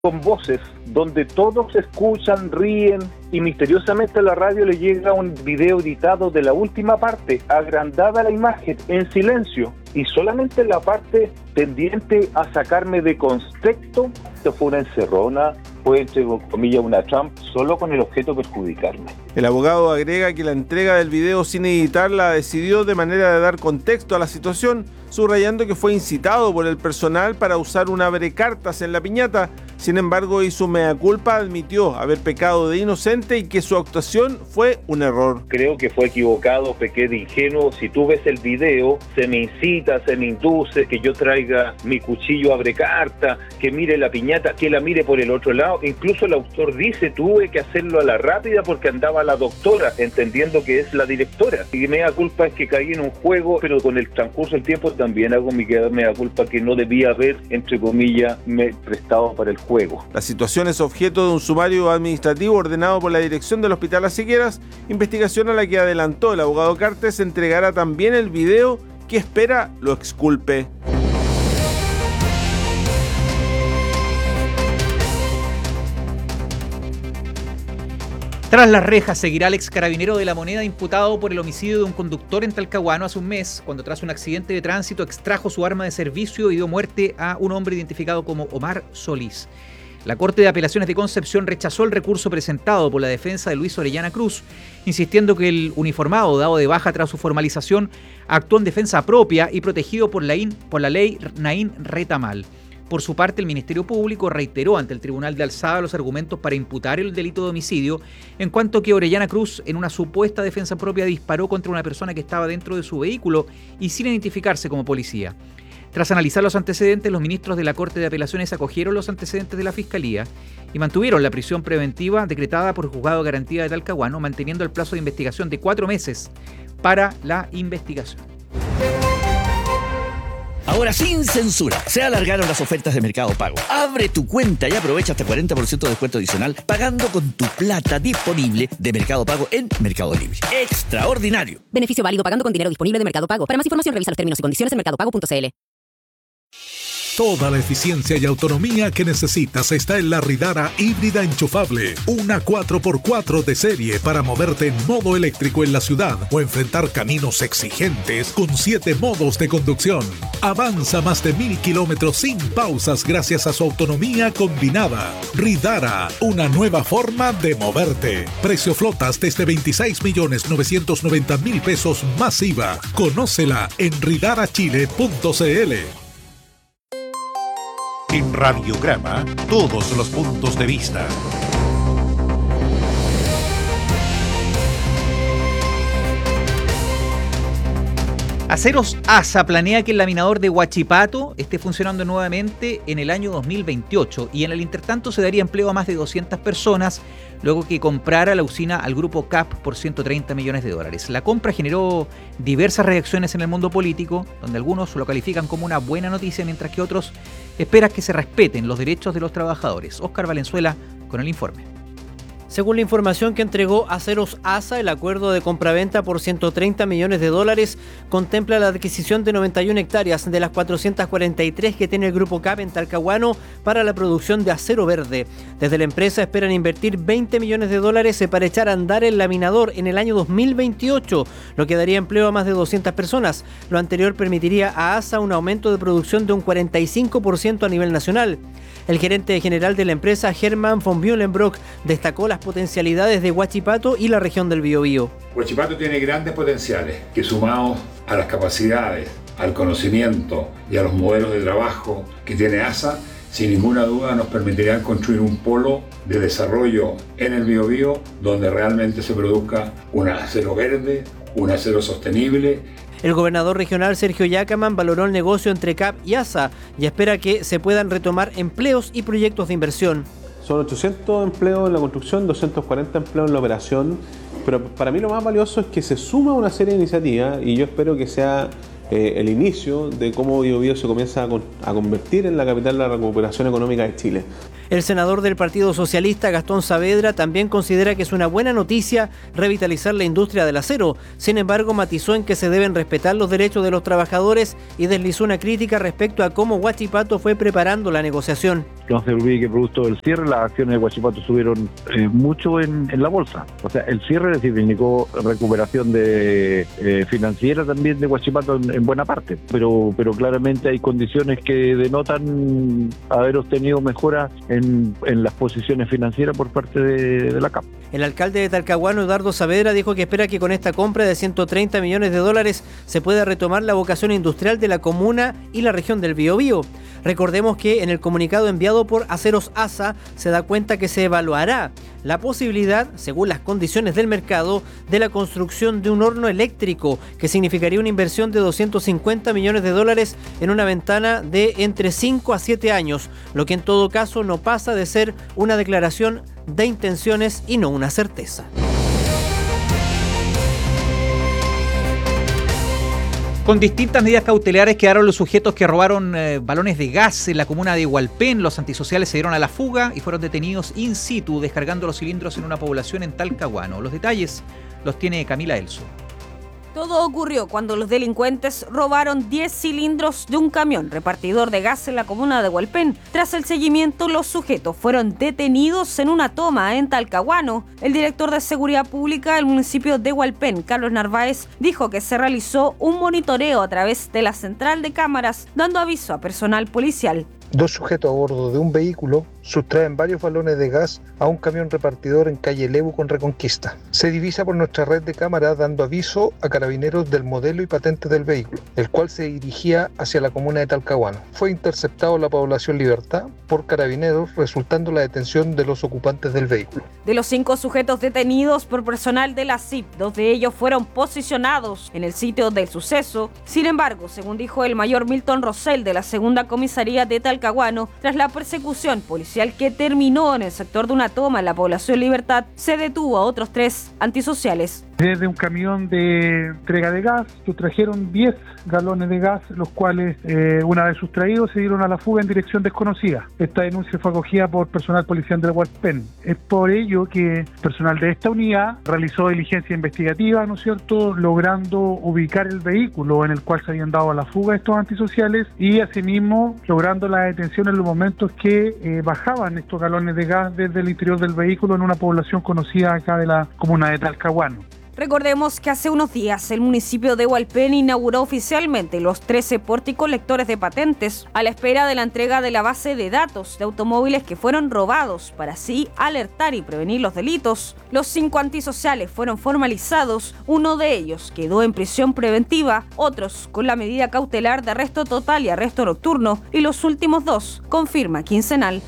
con voces, donde todos escuchan, ríen, y misteriosamente a la radio le llega un video editado de la última parte, agrandada la imagen, en silencio, y solamente la parte tendiente a sacarme de contexto. Esto fue una encerrona, fue entre comillas una trampa, solo con el objeto de perjudicarme. El abogado agrega que la entrega del video sin editar la decidió de manera de dar contexto a la situación, subrayando que fue incitado por el personal para usar un abrecartas en la piñata. Sin embargo, hizo mea culpa, admitió haber pecado de inocente y que su actuación fue un error. Creo que fue equivocado, pequé de ingenuo. Si tú ves el video, se me incita, se me induce que yo traiga mi cuchillo abrecarta, que mire la piñata, que la mire por el otro lado. Incluso el autor dice, tuve que hacerlo a la rápida porque andaba la doctora, entendiendo que es la directora. Y mea culpa es que caí en un juego, pero con el transcurso del tiempo también hago mi mea culpa que no debía haber, entre comillas, me prestado para el juego. La situación es objeto de un sumario administrativo ordenado por la dirección del Hospital Las Higueras, investigación a la que adelantó el abogado Cartes entregará también el video que espera lo exculpe. Tras las rejas seguirá el ex carabinero de La Moneda imputado por el homicidio de un conductor en Talcahuano hace un mes, cuando tras un accidente de tránsito extrajo su arma de servicio y dio muerte a un hombre identificado como Omar Solís. La Corte de Apelaciones de Concepción rechazó el recurso presentado por la defensa de Luis Orellana Cruz, insistiendo que el uniformado dado de baja tras su formalización actuó en defensa propia y protegido por la ley Naín Retamal. Por su parte, el Ministerio Público reiteró ante el Tribunal de Alzada los argumentos para imputar el delito de homicidio, en cuanto que Orellana Cruz, en una supuesta defensa propia, disparó contra una persona que estaba dentro de su vehículo y sin identificarse como policía. Tras analizar los antecedentes, los ministros de la Corte de Apelaciones acogieron los antecedentes de la Fiscalía y mantuvieron la prisión preventiva decretada por el Juzgado de Garantía de Talcahuano, manteniendo el plazo de investigación de 4 meses para la investigación. Ahora sin censura, se alargaron las ofertas de Mercado Pago. Abre tu cuenta y aprovecha hasta 40% de descuento adicional pagando con tu plata disponible de Mercado Pago en Mercado Libre. ¡Extraordinario! Beneficio válido pagando con dinero disponible de Mercado Pago. Para más información revisa los términos y condiciones en mercadopago.cl. Toda la eficiencia y autonomía que necesitas está en la Ridara híbrida enchufable. Una 4x4 de serie para moverte en modo eléctrico en la ciudad o enfrentar caminos exigentes con 7 modos de conducción. Avanza más de 1000 kilómetros sin pausas gracias a su autonomía combinada. Ridara, una nueva forma de moverte. Precio flotas desde 26.990.000 pesos más IVA. Conócela en ridarachile.cl. En Radiograma, todos los puntos de vista. Aceros ASA planea que el laminador de Huachipato esté funcionando nuevamente en el año 2028 y en el intertanto se daría empleo a más de 200 personas luego que comprara la usina al grupo CAP por $130 millones. La compra generó diversas reacciones en el mundo político, donde algunos lo califican como una buena noticia, mientras que otros esperan que se respeten los derechos de los trabajadores. Óscar Valenzuela con el informe. Según la información que entregó Aceros ASA, el acuerdo de compraventa por $130 millones contempla la adquisición de 91 hectáreas de las 443 que tiene el Grupo CAP en Talcahuano para la producción de acero verde. Desde la empresa esperan invertir $20 millones para echar a andar el laminador en el año 2028, lo que daría empleo a más de 200 personas. Lo anterior permitiría a ASA un aumento de producción de un 45% a nivel nacional. El gerente general de la empresa, Hermann von Bühlenbrock, destacó las potencialidades de Huachipato y la región del Biobío. Huachipato tiene grandes potenciales que, sumados a las capacidades, al conocimiento y a los modelos de trabajo que tiene ASA, sin ninguna duda nos permitirán construir un polo de desarrollo en el Biobío donde realmente se produzca un acero verde, un acero sostenible. El gobernador regional Sergio Yacaman valoró el negocio entre CAP y ASA y espera que se puedan retomar empleos y proyectos de inversión. Son 800 empleos en la construcción, 240 empleos en la operación, pero para mí lo más valioso es que se suma una serie de iniciativas y yo espero que sea el inicio de cómo Biobío se comienza a convertir en la capital de la recuperación económica de Chile. El senador del Partido Socialista, Gastón Saavedra, también considera que es una buena noticia revitalizar la industria del acero. Sin embargo, matizó en que se deben respetar los derechos de los trabajadores y deslizó una crítica respecto a cómo Huachipato fue preparando la negociación. No se olvide que producto del cierre las acciones de Huachipato subieron mucho en la bolsa. O sea, el cierre significó recuperación financiera también de Huachipato en buena parte. Pero claramente hay condiciones que denotan haber obtenido mejoras en las posiciones financieras por parte de la CAP. El alcalde de Talcahuano, Eduardo Saavedra, dijo que espera que con esta compra de $130 millones se pueda retomar la vocación industrial de la comuna y la región del Biobío. Recordemos que en el comunicado enviado por Aceros ASA se da cuenta que se evaluará la posibilidad, según las condiciones del mercado, de la construcción de un horno eléctrico, que significaría una inversión de $250 millones en una ventana de entre 5 a 7 años, lo que en todo caso no pasa de ser una declaración de intenciones y no una certeza. Con distintas medidas cautelares quedaron los sujetos que robaron balones de gas en la comuna de Hualpén. Los antisociales se dieron a la fuga y fueron detenidos in situ, descargando los cilindros en una población en Talcahuano. Los detalles los tiene Camila Elso. Todo ocurrió cuando los delincuentes robaron 10 cilindros de un camión repartidor de gas en la comuna de Hualpén. Tras el seguimiento, los sujetos fueron detenidos en una toma en Talcahuano. El director de Seguridad Pública del municipio de Hualpén, Carlos Narváez, dijo que se realizó un monitoreo a través de la central de cámaras, dando aviso a personal policial. 2 sujetos a bordo de un vehículo sustraen varios balones de gas a un camión repartidor en calle Lebu con Reconquista. Se divisa por nuestra red de cámaras dando aviso a carabineros del modelo y patente del vehículo, el cual se dirigía hacia la comuna de Talcahuano. Fue interceptado en la población Libertad por carabineros, resultando la detención de los ocupantes del vehículo. De los 5 sujetos detenidos por personal de la CIP, 2 de ellos fueron posicionados en el sitio del suceso. Sin embargo, según dijo el mayor Milton Rosell de la segunda comisaría de Talcahuano, tras la persecución policial que terminó en el sector de una toma en la población Libertad, se detuvo a otros 3 antisociales. Desde un camión de entrega de gas sustrajeron 10 galones de gas, los cuales una vez sustraídos se dieron a la fuga en dirección desconocida. Esta denuncia fue acogida por personal policial del Hualpén. Es por ello que personal de esta unidad realizó diligencia investigativa, ¿no es cierto?, logrando ubicar el vehículo en el cual se habían dado a la fuga estos antisociales y asimismo logrando la detención en los momentos que bajaban estos galones de gas desde el interior del vehículo en una población conocida acá de la comuna de Talcahuano. Recordemos que hace unos días el municipio de Hualpén inauguró oficialmente los 13 pórticos lectores de patentes a la espera de la entrega de la base de datos de automóviles que fueron robados para así alertar y prevenir los delitos. Los 5 antisociales fueron formalizados, uno de ellos quedó en prisión preventiva, otros con la medida cautelar de arresto total y arresto nocturno y los últimos 2 con firma quincenal.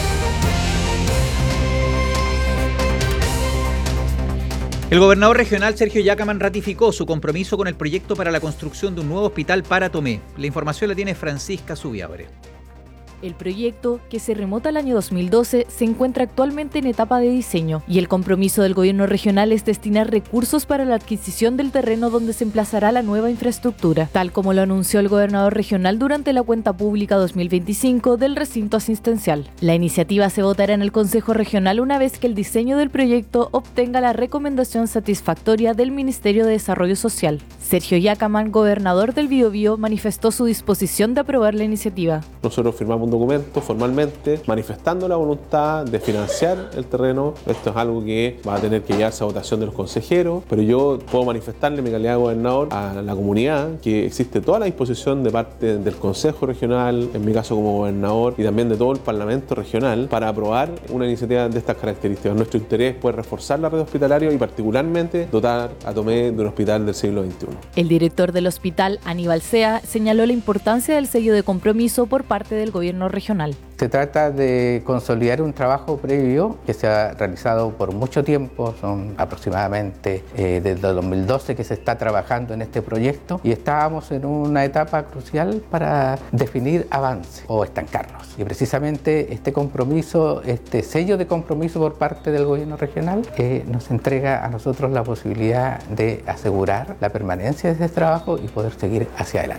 El gobernador regional Sergio Yacamán ratificó su compromiso con el proyecto para la construcción de un nuevo hospital para Tomé. La información la tiene Francisca Subiabre. El proyecto, que se remota al año 2012, se encuentra actualmente en etapa de diseño y el compromiso del gobierno regional es destinar recursos para la adquisición del terreno donde se emplazará la nueva infraestructura, tal como lo anunció el gobernador regional durante la cuenta pública 2025 del recinto asistencial. La iniciativa se votará en el Consejo Regional una vez que el diseño del proyecto obtenga la recomendación satisfactoria del Ministerio de Desarrollo Social. Sergio Yacamán, gobernador del Biobío, manifestó su disposición de aprobar la iniciativa. Nosotros firmamos un documento formalmente manifestando la voluntad de financiar el terreno. Esto es algo que va a tener que llevarse a votación de los consejeros, pero yo puedo manifestarle en mi calidad de gobernador a la comunidad que existe toda la disposición de parte del Consejo Regional, en mi caso como gobernador, y también de todo el Parlamento Regional para aprobar una iniciativa de estas características. Nuestro interés es poder reforzar la red hospitalaria y particularmente dotar a Tomé de un hospital del siglo XXI. El director del hospital, Aníbal Sea, señaló la importancia del sello de compromiso por parte del gobierno regional. Se trata de consolidar un trabajo previo que se ha realizado por mucho tiempo, son aproximadamente desde 2012 que se está trabajando en este proyecto y estábamos en una etapa crucial para definir avance o estancarnos. Y precisamente este compromiso, este sello de compromiso por parte del gobierno regional nos entrega a nosotros la posibilidad de asegurar la permanencia de este trabajo y poder seguir hacia adelante.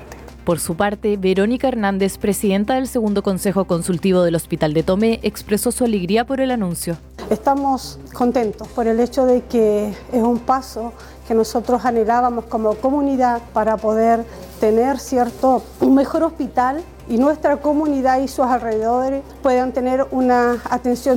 Por su parte, Verónica Hernández, presidenta del segundo Consejo Consultivo del Hospital de Tomé, expresó su alegría por el anuncio. Estamos contentos por el hecho de que es un paso que nosotros anhelábamos como comunidad para poder tener, un mejor hospital y nuestra comunidad y sus alrededores puedan tener una atención